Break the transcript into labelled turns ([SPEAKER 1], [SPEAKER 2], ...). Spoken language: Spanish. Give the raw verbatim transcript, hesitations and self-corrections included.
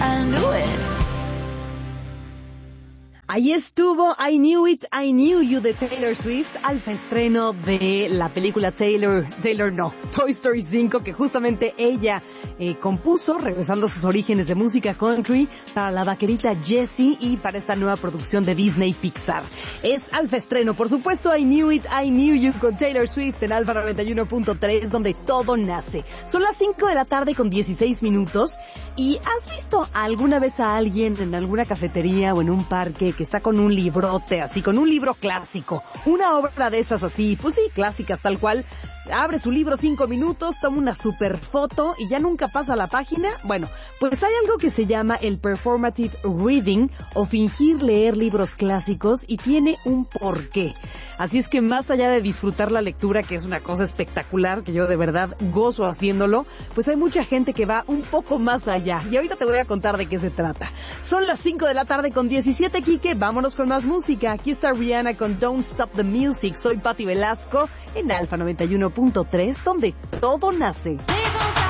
[SPEAKER 1] I knew it.
[SPEAKER 2] Ahí estuvo I Knew It, I Knew You de Taylor Swift, alfa estreno de la película Taylor, Taylor no, Toy Story cinco, que justamente ella eh, compuso, regresando a sus orígenes de música country, para la vaquerita Jessie y para esta nueva producción de Disney Pixar. Es alfa estreno, por supuesto, I Knew It, I Knew You con Taylor Swift en Alfa noventa y uno punto tres, donde todo nace. Son las cinco de la tarde con dieciséis minutos, y ¿has visto alguna vez a alguien en alguna cafetería o en un parque que está con un librote, así, con un libro clásico, una obra de esas así, pues sí, clásicas tal cual, abre su libro cinco minutos, toma una super foto y ya nunca pasa la página? Bueno, pues hay algo que se llama el performative reading o fingir leer libros clásicos, y tiene un porqué. Así es que más allá de disfrutar la lectura, que es una cosa espectacular, que yo de verdad gozo haciéndolo, pues hay mucha gente que va un poco más allá. Y ahorita te voy a contar de qué se trata. Son las cinco de la tarde con diecisiete, Quique. Vámonos con más música. Aquí está Rihanna con Don't Stop the Music. Soy Pati Velasco en Alfa noventa y uno punto tres, donde todo nace.